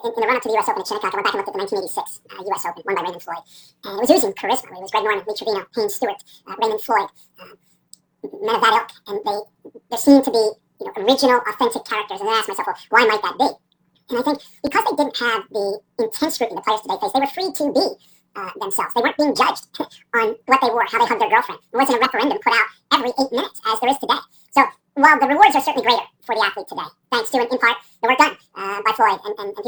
in the run-up to the U.S. Open at Shinnecock, I went back and looked at the 1986 U.S. Open, won by Raymond Floyd. And it was oozing charisma. It was Greg Norman, Lee Trevino, Haynes Stewart, Raymond Floyd, men of that ilk. And there seemed to be original, authentic characters. And then I asked myself, well, why might that be? And I think because they didn't have the intense scrutiny the players today face, they were free to be themselves. They weren't being judged on what they wore, how they hugged their girlfriend. There wasn't a referendum put out every 8 minutes, as there is today. So while the rewards are certainly greater for the athlete today, thanks to, in part, the work done by Floyd and